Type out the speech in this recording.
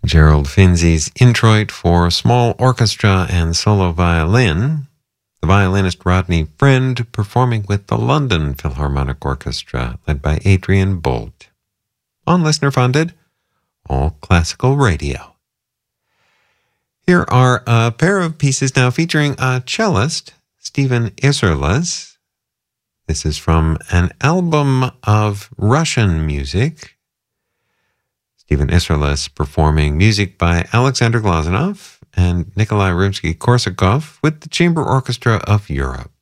Gerald Finzi's Introit for small orchestra and solo violin. The violinist Rodney Friend performing with the London Philharmonic Orchestra, led by Adrian Bolt. On listener-funded, all classical radio. Here are a pair of pieces now featuring a cellist, Stephen Isserles. This is from an album of Russian music. Stephen Isserles performing music by Alexander Glazunov and Nikolai Rimsky-Korsakov with the Chamber Orchestra of Europe.